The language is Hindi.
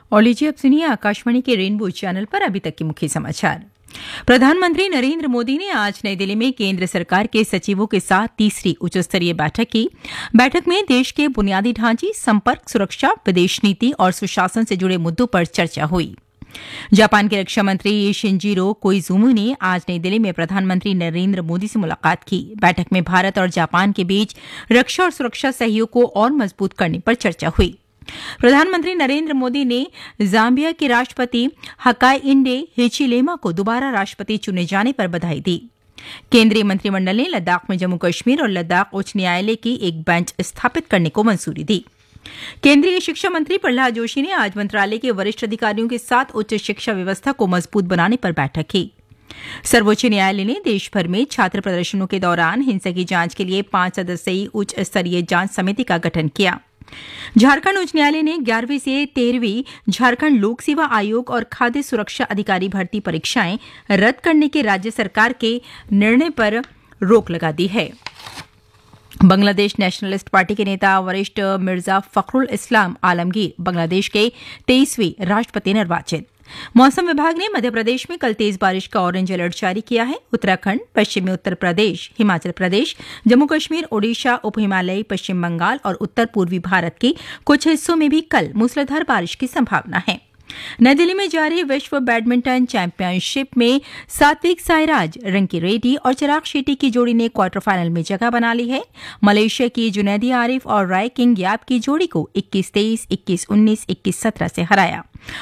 और लीजिए अब सुनिए आकाशवाणी के रेनबो चैनल पर अभी तक के मुख्य समाचार। प्रधानमंत्री नरेंद्र मोदी ने आज नई दिल्ली में केंद्र सरकार के सचिवों के साथ तीसरी उच्च स्तरीय बैठक की। बैठक में देश के बुनियादी ढांचे, संपर्क, सुरक्षा, विदेश नीति और सुशासन से जुड़े मुद्दों पर चर्चा हुई। जापान के रक्षा मंत्री शिंजिरो कोइजुमी ने आज नई दिल्ली में प्रधानमंत्री नरेंद्र मोदी से मुलाकात की। बैठक में भारत और जापान के बीच रक्षा और सुरक्षा सहयोग को और मजबूत करने पर चर्चा हुई। प्रधानमंत्री नरेंद्र मोदी ने जाम्बिया के राष्ट्रपति हकाइंडे हिचिलेमा को दोबारा राष्ट्रपति चुने जाने पर बधाई दी। केंद्रीय मंत्रिमंडल ने लद्दाख में जम्मू कश्मीर और लद्दाख उच्च न्यायालय की एक बेंच स्थापित करने को मंजूरी दी। केंद्रीय शिक्षा मंत्री प्रहलाद जोशी ने आज मंत्रालय के वरिष्ठ अधिकारियों के साथ उच्च शिक्षा व्यवस्था को मजबूत बनाने पर बैठक की। सर्वोच्च न्यायालय ने देश भर में छात्र प्रदर्शनों के दौरान हिंसा की जांच के लिए 5 सदस्यीय उच्च स्तरीय जांच समिति का गठन किया। झारखंड उच्च न्यायालय ने 11वीं से 13वीं झारखंड लोक सेवा आयोग और खाद्य सुरक्षा अधिकारी भर्ती परीक्षाएं रद्द करने के राज्य सरकार के निर्णय पर रोक लगा दी है। बांग्लादेश नेशनलिस्ट पार्टी के नेता वरिष्ठ मिर्जा फखरुल इस्लाम आलमगीर बांग्लादेश के 23वें राष्ट्रपति निर्वाचित। मौसम विभाग ने मध्य प्रदेश में कल तेज बारिश का ऑरेंज अलर्ट जारी किया है। उत्तराखंड, पश्चिमी उत्तर प्रदेश, हिमाचल प्रदेश, जम्मू कश्मीर, ओडिशा, उप हिमालयी, पश्चिम बंगाल और उत्तर पूर्वी भारत के कुछ हिस्सों में भी कल मूसलाधार बारिश की संभावना है। नई दिल्ली में जारी विश्व बैडमिंटन चैंपियनशिप में सात्विक साईराज, रंकी रेड्डी और चिराग शेट्टी की जोड़ी ने क्वार्टर फाइनल में जगह बना ली है। मलेशिया की जुनैदी आरिफ और राय किंग याब की जोड़ी को 21-23, 21-19, 21-17 से हराया।